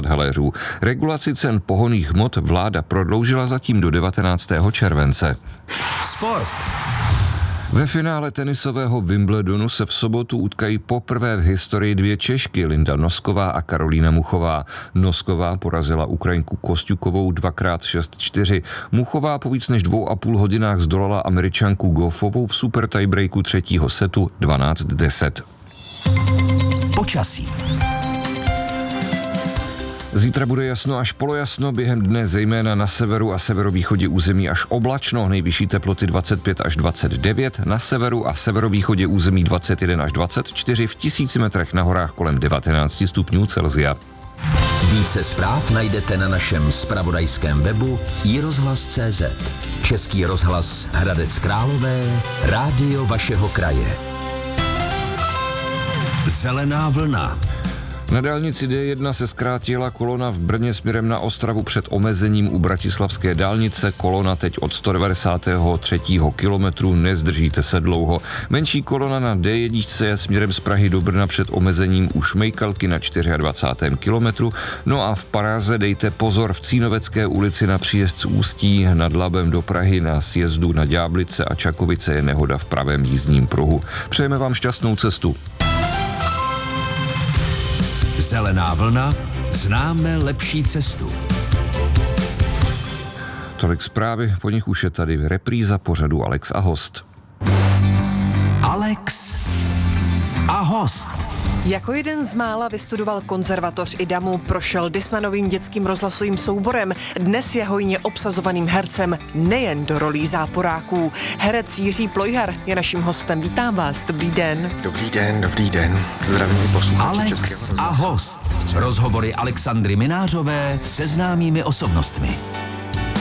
haléřů. Regulaci cen pohonných hmot vláda prodloužila zatím do 19. července. Sport. Ve finále tenisového Wimbledonu se v sobotu utkají poprvé v historii dvě Češky, Linda Nosková a Karolína Muchová. Nosková porazila Ukrajinku Kostjukovou 2x6-4. Muchová po víc než 2,5 hodinách zdolala Američanku Goffovou v super tiebreaku třetího setu 12-10. Počasí. Zítra bude jasno až polojasno, během dne zejména na severu a severovýchodě území až oblačno, nejvyšší teploty 25 až 29, na severu a severovýchodě území 21 až 24, v 1000 metrech na horách kolem 19 stupňů Celsia. Více zpráv najdete na našem zpravodajském webu iRozhlas.cz. Český rozhlas Hradec Králové, rádio vašeho kraje. Zelená vlna. Na dálnici D1 se zkrátila kolona v Brně směrem na Ostravu před omezením u Bratislavské dálnice. Kolona teď od 193. kilometru, nezdržíte se dlouho. Menší kolona na D1 je směrem z Prahy do Brna před omezením u Šmejkalky na 24. kilometru. No a v Praze dejte pozor, v Cínovecké ulici na příjezd z Ústí nad Labem do Prahy na sjezdu na Ďáblice a Čakovice je nehoda v pravém jízdním pruhu. Přejeme vám šťastnou cestu. Zelená vlna, známe lepší cestu. Tolik zprávy, po nich už je tady repríza pořadu Alex a host. Alex a host. Jako jeden z mála vystudoval konzervatoř IDAMu, prošel Discmanovým dětským rozhlasovým souborem, dnes je hojně obsazovaným hercem nejen do rolí záporáků. Herec Jiří Plojhar je naším hostem. Vítám vás, dobrý den. Dobrý den. Zdravím posluchače Alex Českého rozhlasu. a host. Rozhovory Alexandry Minářové se známými osobnostmi.